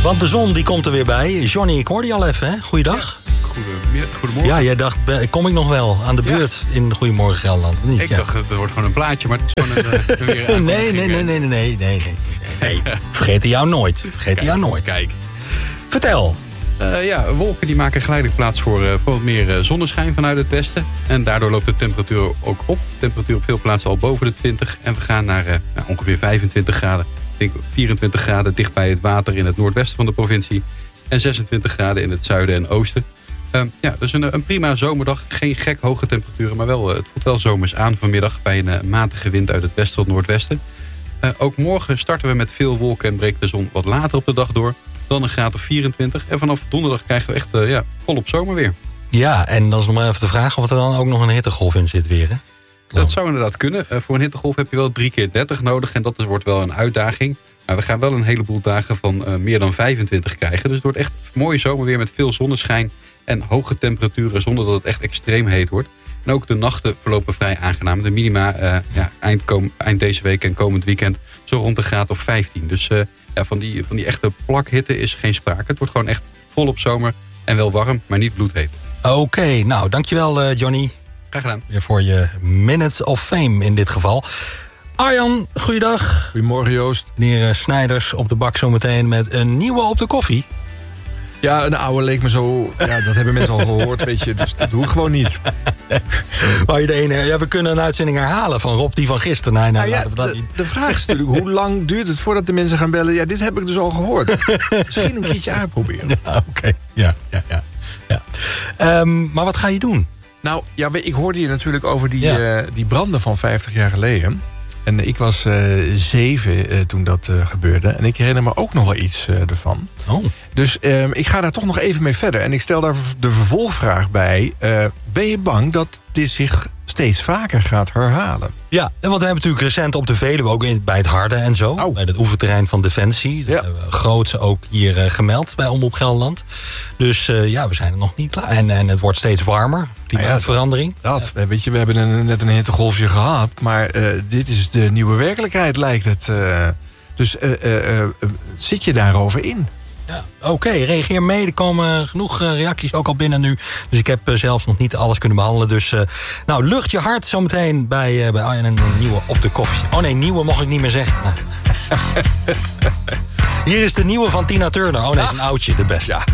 Want de zon die komt er weer bij. Johnny, ik hoorde je al even, hè? Goeiedag. Goedemorgen. Ja, jij dacht, kom ik nog wel aan de beurt in Goedemorgen Gelderland? Niet, ik dacht, het wordt gewoon een plaatje, maar het is gewoon weer een Nee. Vergeten jou nooit. Kijk. Vertel. Wolken die maken geleidelijk plaats voor wat meer zonneschijn vanuit het westen. En daardoor loopt de temperatuur ook op. De temperatuur op veel plaatsen al boven de 20. En we gaan naar ongeveer 25 graden. Ik denk 24 graden dicht bij het water in het noordwesten van de provincie. En 26 graden in het zuiden en oosten. Dus een prima zomerdag. Geen gek hoge temperaturen, maar wel, het voelt wel zomers aan vanmiddag bij een matige wind uit het westen tot noordwesten. Ook morgen starten we met veel wolken en breekt de zon wat later op de dag door. Dan een graad of 24. En vanaf donderdag krijgen we echt volop zomer weer. Ja, en dan is nog maar even de vraag of er dan ook nog een hittegolf in zit weer, hè? Dat zou inderdaad kunnen. Voor een hittegolf heb je wel 3 keer 30 nodig. En dat wordt wel een uitdaging. Maar we gaan wel een heleboel dagen van meer dan 25 krijgen. Dus het wordt echt mooie zomerweer met veel zonneschijn en hoge temperaturen zonder dat het echt extreem heet wordt. En ook de nachten verlopen vrij aangenaam. De minima eind deze week en komend weekend zo rond de graad of 15. Dus van die echte plakhitte is geen sprake. Het wordt gewoon echt volop zomer en wel warm, maar niet bloedheet. Oké, nou dankjewel Johnny. Graag gedaan. Weer voor je Minutes of Fame in dit geval. Arjan, goeiedag. Goedemorgen Joost. Meneer Snijders op de bak zometeen met een nieuwe op de koffie. Ja, een oude leek me zo... Ja, dat hebben mensen al gehoord, weet je. Dus dat doe ik gewoon niet. We kunnen een uitzending herhalen van Rob, die van gisteren. De vraag is natuurlijk, hoe lang duurt het voordat de mensen gaan bellen? Ja, dit heb ik dus al gehoord. Misschien een keertje uitproberen. Ja, oké. Ja. Maar wat ga je doen? Nou, ja, ik hoorde hier natuurlijk over die branden van 50 jaar geleden. En ik was 7 toen dat gebeurde. En ik herinner me ook nog wel iets ervan. Oh. Dus ik ga daar toch nog even mee verder. En ik stel daar de vervolgvraag bij. Ben je bang dat dit zich steeds vaker gaat herhalen? Ja, want we hebben natuurlijk recent op de Veluwe ook bij het Harde en zo. Bij het oefenterrein van Defensie. Dat hebben we groots ook hier gemeld bij Omroep Gelderland. Dus we zijn er nog niet klaar. En het wordt steeds warmer. Klimaatverandering. Weet je, we hebben net een hittegolfje gehad. Maar dit is de nieuwe werkelijkheid, lijkt het. Dus zit je daarover in? Ja, oké, reageer mee. Er komen genoeg reacties ook al binnen nu. Dus ik heb zelfs nog niet alles kunnen behandelen. Dus lucht je hart zometeen bij Arjen en een nieuwe op de koffie. Oh nee, nieuwe mocht ik niet meer zeggen. Nou. Hier is de nieuwe van Tina Turner. Oh nee, is een oudje, de beste. Ja.